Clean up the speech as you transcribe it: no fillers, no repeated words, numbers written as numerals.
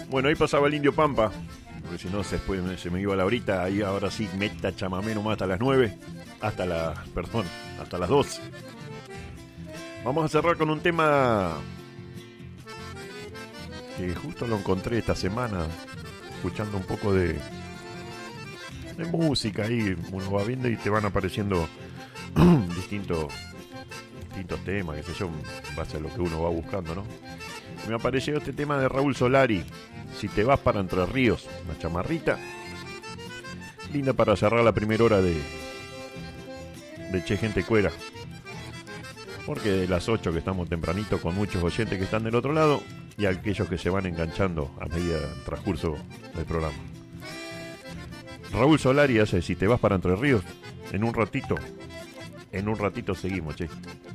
Bueno, ahí pasaba el Indio Pampa, porque si no se me iba la horita. Ahí ahora sí, meta chamamé nomás hasta las 9, hasta las 12. Vamos a cerrar con un tema que justo lo encontré esta semana, escuchando un poco de música. Ahí uno va viendo y te van apareciendo distintos temas, qué sé yo, en base a lo que uno va buscando, ¿no? Me apareció este tema de Raúl Solari, Si te vas para Entre Ríos, una chamarrita linda para cerrar la primera hora de Che Gente Cuera, porque de las 8 que estamos tempranito con muchos oyentes que están del otro lado y aquellos que se van enganchando a medida del transcurso del programa. Raúl Solari hace Si te vas para Entre Ríos. En un ratito seguimos, che.